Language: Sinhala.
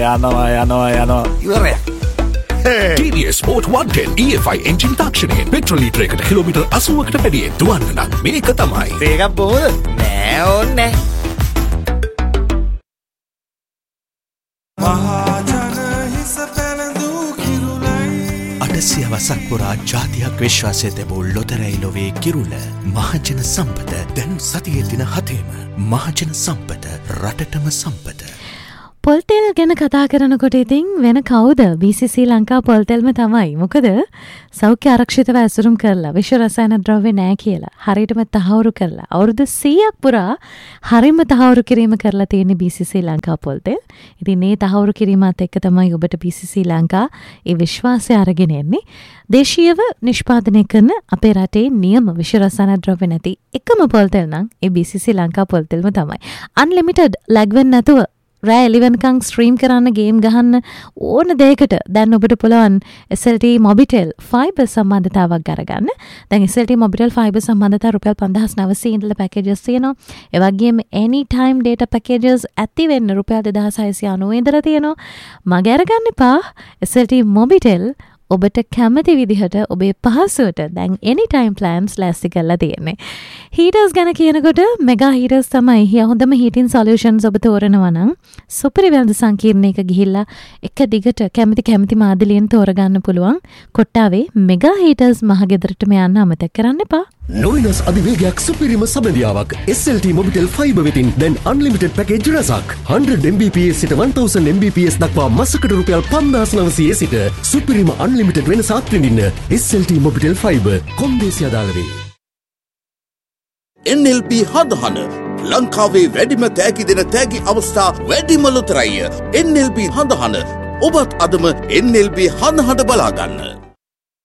යනවා ඉවරයි. TVS Sport 110 EFI engine තාක්ෂණයෙන් petrol ලීටර එකට කිලෝමීටර් 80කට වැඩියෙන් දුවන්න නම් මේක තමයි. ඒකක් බොහොමද? නෑ ඕනේ. අටසියවසක් පුරා ජාතියක් විශ්වාසය තැබූ ලොතරැයි ලොවේ කිරුළ මහජන සම්පත දැන් සතියේ දින 7ම මහජන සම්පත රටටම සම්පත. පොල්තෙල් ගැන කතා කරනකොට ඉතින් වෙන කවුද? BCC ලංකා පොල්තෙල්ම තමයි. මොකද සෞඛ්‍ය ආරක්ෂිතව ඇසුරුම් කරලා විෂ රසායන ද්‍රව්‍ය නෑ කියලා හරියටම තහවුරු කරලා අවුරුදු 100ක් පුරා හරියම තහවුරු කිරීම කරලා තියෙන BCC ලංකා පොල්තෙල්. ඉතින් මේ තහවුරු කිරීමත් එක්ක තමයි ඔබට BCC ලංකා ඒ විශ්වාසය අරගෙන එන්නේ. දේශීයව නිෂ්පාදනය කරන අපේ රටේ නියම විෂ රසායන ද්‍රව්‍ය නැති එකම පොල්තෙල් නම් ඒ BCC ලංකා පොල්තෙල්ම තමයි. අන්ලිමිටඩ් ලැග්වෙන් නැතුව රෑ එලිවෙනකං ස්ට්‍රීම් කරන්න ගේම් ගහන්න ඕන දෙයකට දැන් ඔබට පුළුවන් SLT මොබිටෙල් ෆයිබර් සම්බන්ධතාවක් ගරගන්න. දැන් SLT මොබිටෙල් ෆයිබර් සම්බන්ධතාව රුපියල් 5900 ඉඳලා පැකේජස් තියෙනවා. ඒ වගේම any time data packages ඇති වෙන්න රුපියල් 2690 ඉඳලා තියෙනවා. මග අරගන්න එපා. SLT මොබිටෙල් ඔබට කැමති විදිහට ඔබේ පහසුවට දැන් anytime plans ලෑස්ති කරලා තියෙන්නේ. හීටර්ස් ගැන කියනකොට මෙගා හීටර්ස් තමයි හොඳම හීටින් සොලියුෂන්ස් ඔබ තෝරනවා නම් සුපිරි වෙළඳ සංකීර්ණයක ගිහිල්ලා එක දිගට කැමති මාදිලියෙන් තෝරගන්න පුළුවන්. කොට්ටාවේ මෙගා හීටර්ස් මහගෙදරටම යන්න අමතක කරන්න එපා. නොවිනස් අධිවේගයක් සුපිරිම සබඳියාවක් SLT මොබිටෙල් ෆයිබර් වෙතින් දැන් අන්ලිමිටඩ් පැකේජ් රසක් 100 Mbps සිට 1000 Mbps දක්වා මාසකට රුපියල් 5900 සිට සුපිරිම අන්ලිමිටඩ් වෙනස අත්විඳින්න SLT මොබිටෙල් ෆයිබර් කොන්දේසි අදාළ වේ. NLP හඳහන ලංකාවේ වැඩිම තෑගි දෙන තෑගි අවස්ථා වැඩිම ලොතරැය NLP හඳහන ඔබත් අදම NLP හඳහන බලාගන්න.